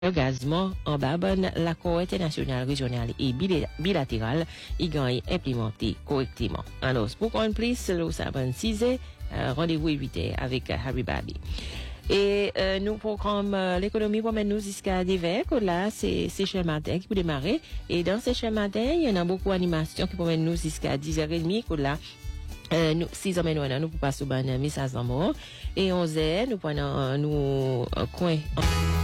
Engagement en Babonne, l'accord international, régional et bilatéral y gagne implémenté correctement. Alors, pour qu'on plus, le Sabon 6 rendez-vous évité avec Harry Babi. Et nous programme l'économie pour nous jusqu'à divers. Là, c'est Seychelles Matin qui peut démarrer. Et dans Seychelles Matin, il y en a beaucoup d'animations qui pourraient nous jusqu'à 10h30. Là, nous, 6h maintenant, nous pouvons passer au message d'amour. Et 11h, nous prenons nous coin.